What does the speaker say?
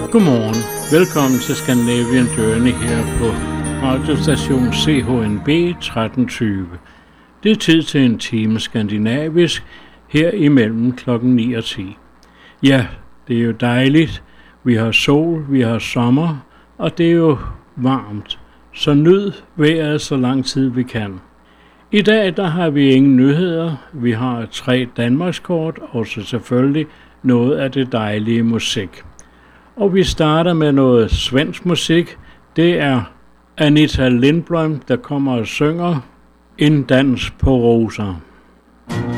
Godmorgen. Velkommen til Scandinavian Journey her på radiostation CHNB 1320. Det er tid til en time skandinavisk her imellem klokken 9 og 10. Ja, det er jo dejligt. Vi har sol, vi har sommer, og det er jo varmt. Så nyd vejret så lang tid vi kan. I dag der har vi ingen nyheder. Vi har 3 Danmarkskort og så selvfølgelig noget af det dejlige musik. Og vi starter med noget svensk musik. Det er Anita Lindblom, der kommer og synger En dans på roser.